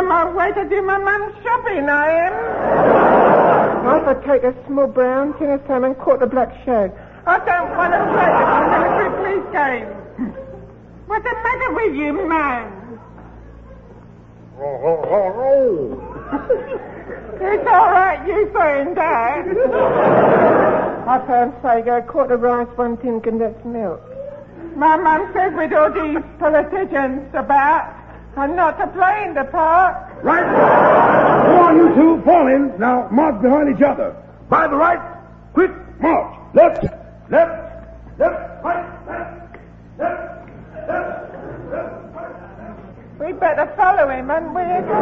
on my way to do my mum's shopping, I am. I'll take a small brown, tin of salmon, quarter black shag. I don't want to play the military police game. What's the matter with you, man? It's all right, you saying that. I found Sago, a quart of rice, 1 tin condensed milk. My mum says with all these politicians about, I'm not to play in the park. Right. Come on, you two, fall in. Now, march behind each other. By the right, quick march. Left, right, left. We better follow him, hadn't we?